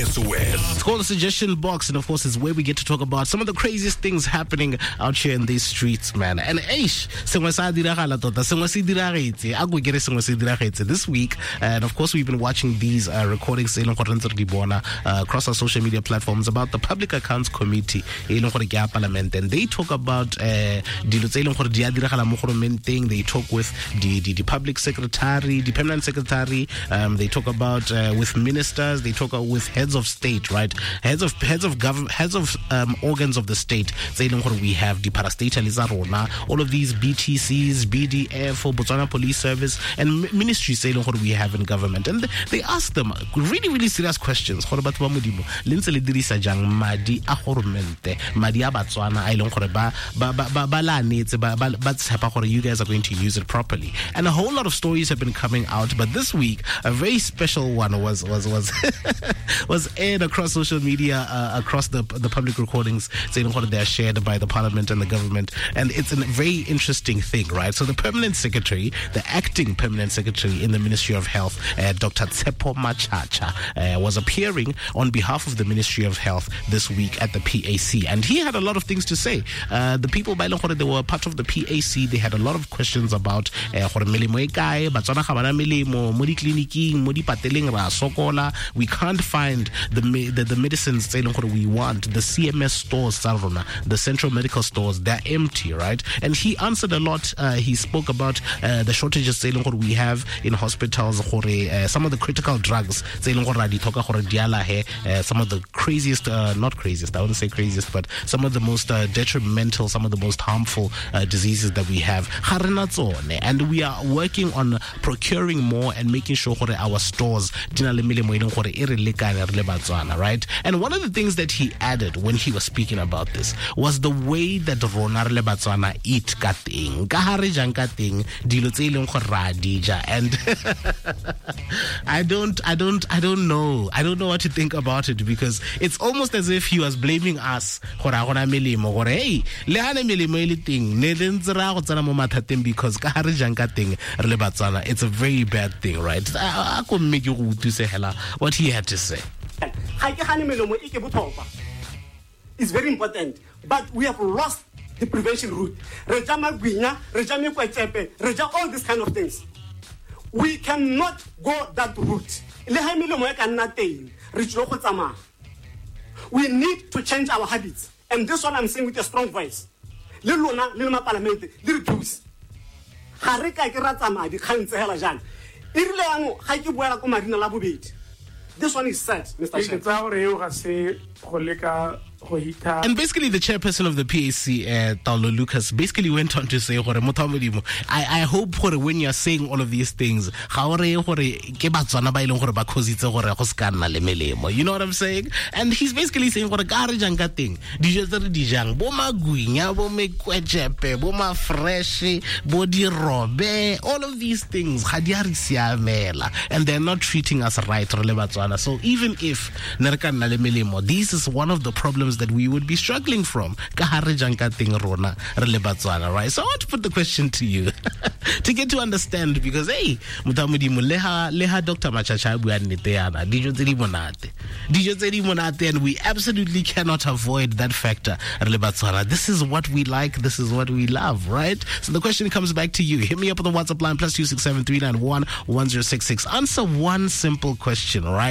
SOS. It's called the suggestion box, and of course, it's where we get to talk about some of the craziest things happening out here in these streets, man. And this week, and of course, we've been watching these recordings across our social media platforms about the Public Accounts Committee, and they talk about they talk with the public secretary, the permanent secretary. They talk about with ministers. They talk with heads of state, right? Heads of government, heads of organs of the state. We have the parastatalism, all of these BTCs, BDF, or Botswana Police Service, and ministries we have in government. And they ask them really, really serious questions. What you guys are going to use it properly. And a whole lot of stories have been coming out, but this week a very special one was was aired across social media, across the public recordings they are shared by the parliament and the government. And it's a very interesting thing, right? So the permanent secretary, the acting permanent secretary in the Ministry of Health, Dr. Tshepo Machacha, was appearing on behalf of the Ministry of Health this week at the PAC, and he had a lot of things to say. The people by Longkore, they were part of the PAC. They had a lot of questions about we can't find the medicines we want. The CMS stores, the central medical stores, they're empty, right? And he answered a lot. He spoke about the shortages we have in hospitals, some of the critical drugs, some of the craziest, not craziest, I wouldn't say craziest, but some of the most detrimental, some of the most harmful diseases that we have. And we are working on procuring more and making sure our stores, right? And one of the things that he added when he was speaking about this was the way that Rona Batswana eat kating, and I don't know what to think about it, because it's almost as if he was blaming us because it's a very bad thing, right? What he had to say. It's very important, but we have lost the prevention route. All these kind of things. We cannot go that route. We need to change our habits, and this one I'm saying with a strong voice. This one is sad, Mr. And basically, the chairperson of the PAC, Taulo Lucas, basically went on to say, I hope when you're saying all of these things, you know what I'm saying? And he's basically saying, all of these things, and they're not treating us right. So even if this is one of the problems that we would be struggling from, right? So I want to put the question to you to get to understand, because hey, leha Dr. Machacha and we absolutely cannot avoid that factor. This is what we like, this is what we love, right? So the question comes back to you. Hit me up on the WhatsApp line +267 391 1066. Answer one simple question, right?